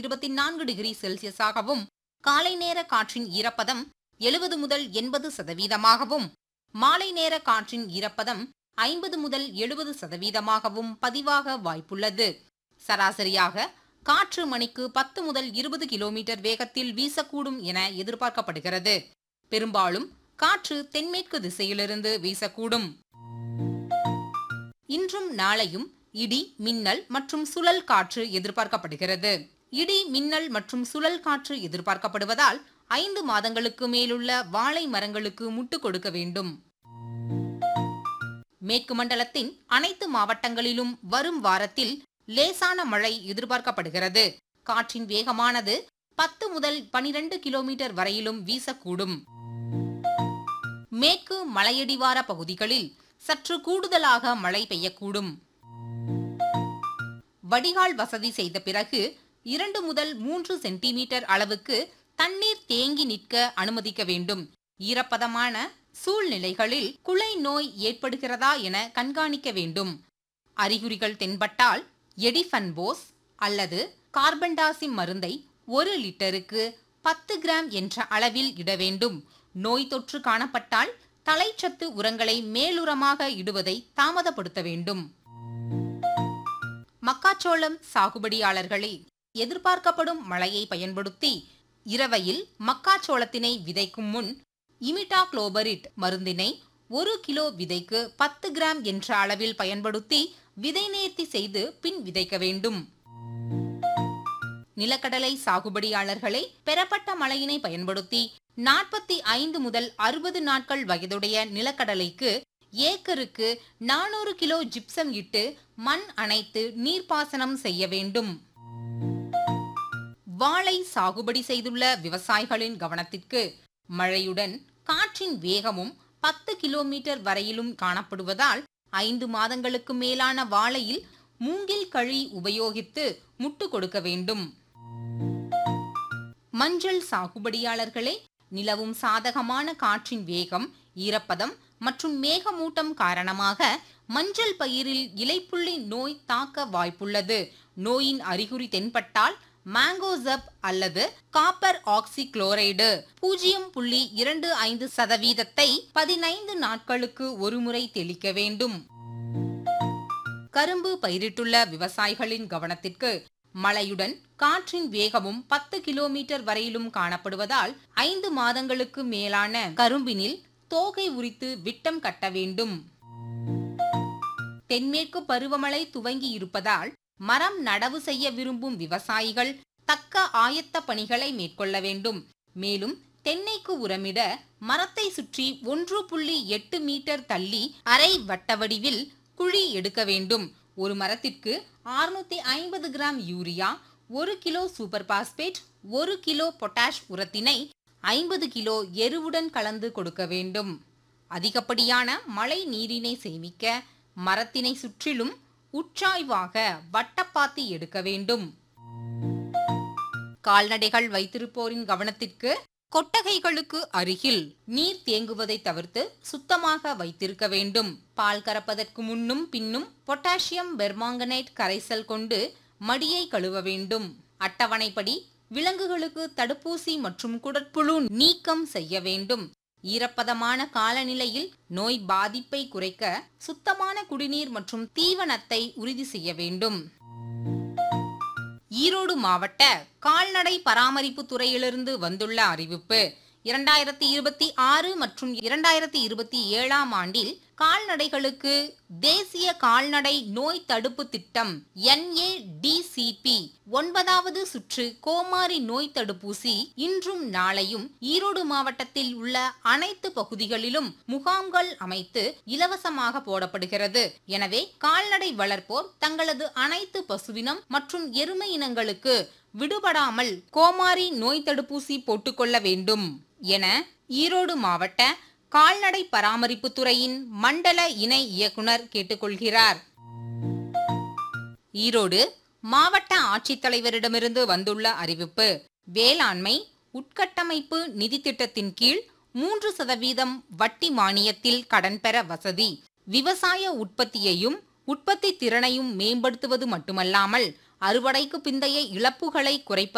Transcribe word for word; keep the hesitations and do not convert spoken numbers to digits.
இருபத்தி நான்கு டிகிரி செல்சியஸாகவும், காலை நேர காற்றின் ஈரப்பதம் எழுபது முதல் எண்பது சதவீதமாகவும், மாலை நேர காற்றின் ஈரப்பதம் ஐம்பது முதல் எழுபது சதவீதமாகவும் பதிவாக வாய்ப்புள்ளது. சராசரியாக காற்று மணிக்கு பத்து முதல் இருபது கிலோமீட்டர் வேகத்தில் வீசக்கூடும் என எதிர்பார்க்கப்படுகிறது. பெரும்பாலும் காற்று தென்மேற்கு திசையிலிருந்து வீசக்கூடும். இன்றும் நாளையும் இடி, மின்னல் மற்றும் சுழல் காற்று எதிர்பார்க்கப்படுகிறது. இடி, மின்னல் மற்றும் சுழல் காற்று எதிர்பார்க்கப்படுவதால் ஐந்து மாதங்களுக்கு மேலுள்ள வாழை மரங்களுக்கு முட்டு கொடுக்க வேண்டும். மேற்கு மண்டலத்தின் அனைத்து மாவட்டங்களிலும் வரும் வாரத்தில் லேசான மழை எதிர்பார்க்கப்படுகிறது. காற்றின் வேகமானது பத்து முதல் பனிரெண்டு கிலோமீட்டர் வரையிலும் வீசக்கூடும். மேற்கு மலையடிவார பகுதிகளில் சற்று கூடுதலாக மழை பெய்யக்கூடும். வடிகால் வசதி செய்த பிறகு இரண்டு முதல் மூன்று சென்டிமீட்டர் அளவுக்கு தண்ணீர் தேங்கி நிற்க அனுமதிக்க வேண்டும். ஈரப்பதமான சூழ்நிலைகளில் குலை நோய் ஏற்படுகிறதா என கண்காணிக்க வேண்டும். அறிகுறிகள் தென்பட்டால் எடிஃபன்போஸ் அல்லது கார்பன்டாசிம் மருந்தை ஒரு லிட்டருக்கு பத்து கிராம் என்ற அளவில் இட வேண்டும். நோய் தொற்று காணப்பட்டால் தலைச்சத்து உரங்களை மேலுரமாக இடுவதை தாமதப்படுத்த வேண்டும். மக்காச்சோளம் சாகுபடியாளர்களே, எதிர்பார்க்கப்படும் மழையை பயன்படுத்தி இரவையில் மக்காச்சோளத்தினை விதைக்கும் முன் இமிடாக்ளோபரிட் மருந்தினை ஒரு கிலோ விதைக்கு பத்து கிராம் என்ற அளவில் பயன்படுத்தி விதை நேர்த்தி செய்து பின் விதைக்க வேண்டும். நிலக்கடலை சாகுபடியாளர்களை பெறப்பட்ட மழையினை பயன்படுத்தி நாற்பத்தி ஐந்து முதல் அறுபது நாட்கள் வயதுடைய நிலக்கடலைக்கு ஏக்கருக்கு நானூறு கிலோ ஜிப்சம் இட்டு மண் அணைத்து நீர்ப்பாசனம் செய்ய வேண்டும். வாழை சாகுபடி செய்துள்ள விவசாயிகளின் கவனத்திற்கு, மழையுடன் காற்றின் வேகமும் பத்து கிலோமீட்டர் வரையிலும் காணப்படுவதால் ஐந்து மாதங்களுக்கு மேலான வாழையில் மூங்கில் கழி உபயோகித்து முட்டு கொடுக்க வேண்டும். மஞ்சள் சாகுபடியாளர்களே, நிலவும் சாதகமான காற்றின் வேகம், ஈரப்பதம் மற்றும் மேகமூட்டம் காரணமாக மஞ்சள் பயிரில் இலைப்புள்ளி நோய் தாக்க வாய்ப்புள்ளது. நோயின் அறிகுறி தென்பட்டால் மேங்கோசப் அல்லது காப்பர் ஆக்சி குளோரைடு பூஜ்ஜியம் புள்ளி இரண்டு ஐந்து சதவீதத்தை பதினைந்து நாட்களுக்கு ஒருமுறை தெளிக்க வேண்டும். கரும்பு பயிரிட்டுள்ள விவசாயிகளின் கவனத்திற்கு, மழையுடன் காற்றின் வேகமும் பத்து கிலோமீட்டர் வரையிலும் காணப்படுவதால் ஐந்து மாதங்களுக்கு மேலான கரும்பினில் தோகை உரித்து விட்டம் கட்ட வேண்டும். தென்மேற்கு பருவமழை துவங்கி இருப்பதால் மரம் நடவு செய்ய விரும்பும் விவசாயிகள் தக்க ஆயத்த பணிகளை மேற்கொள்ள வேண்டும். மேலும் தென்னைக்கு உரமிட மரத்தை சுற்றி ஒன்று புள்ளி எட்டு மீட்டர் தள்ளி அரை வட்ட வடிவில் குழி எடுக்க வேண்டும். ஒரு மரத்திற்கு அறுநூத்தி ஐம்பது கிராம் யூரியா, ஒரு கிலோ சூப்பர் பாஸ்பேட், ஒரு கிலோ பொட்டாஷ் உரத்தினை ஐம்பது கிலோ எருவுடன் கலந்து கொடுக்க வேண்டும். அதிகப்படியான மழை நீரினை சேமிக்க மரத்தினை சுற்றிலும் உற்சாய்வாக வட்டப்பாத்தி எடுக்க வேண்டும். கால்நடைகள் வைத்திருப்போரின் கவனத்திற்கு, கொட்டகைகளுக்கு அருகில் நீர் தேங்குவதை தவிர்த்து சுத்தமாக வைத்திருக்க வேண்டும். பால் கறப்பதற்கு முன்னும் பின்னும் பொட்டாசியம் பெர்மாங்கனேட் கரைசல் கொண்டு மடியை கழுவ வேண்டும். அட்டவணைப்படி விலங்குகளுக்கு தடுப்பூசி மற்றும் குடற்புழு நீக்கம் செய்ய வேண்டும். ஈரப்பதமான காலநிலையில் நோய் பாதிப்பை குறைக்க சுத்தமான குடிநீர் மற்றும் தீவனத்தை உறுதி செய்ய வேண்டும். ஈரோடு மாவட்ட கால்நடை பராமரிப்பு துறையிலிருந்து வந்துள்ள அறிவிப்பு. இரண்டாயிரத்தி இருபத்தி ஆறு மற்றும் இரண்டாயிரத்தி இருபத்தி ஏழாம் ஆண்டில் கால்நடைகளுக்கு தேசிய கால்நடை நோய் தடுப்பு திட்டம் என் ஏ டி சி பி ஒன்பதாவது சுற்று கோமாரி நோய் தடுப்பூசி இன்றும் நாளையும் ஈரோடு மாவட்டத்தில் உள்ள அனைத்து பகுதிகளிலும் முகாம்கள் அமைத்து இலவசமாக போடப்படுகிறது. எனவே கால்நடை வளர்ப்போர் தங்களது அனைத்து பசுவினம் மற்றும் எருமை இனங்களுக்கு விடுபடாமல் கோமாரி நோய் தடுப்பூசி போட்டுக்கொள்ள வேண்டும் என ஈரோடு மாவட்ட கால்நடை பராமரிப்பு துறையின் மண்டல இணை இயக்குனர் கேட்டுக்கொள்கிறார். ஈரோடு மாவட்ட ஆட்சித்தலைவரிடமிருந்து வந்துள்ள அறிவிப்பு. வேளாண்மை உட்கட்டமைப்பு நிதி திட்டத்தின் கீழ் மூன்று சதவீதம் வட்டி மானியத்தில் கடன் பெற வசதி. விவசாய உற்பத்தியையும் உற்பத்தி திறனையும் மேம்படுத்துவது மட்டுமல்லாமல் அறுவடைக்கு பிந்தைய இழப்புகளை குறைப்பது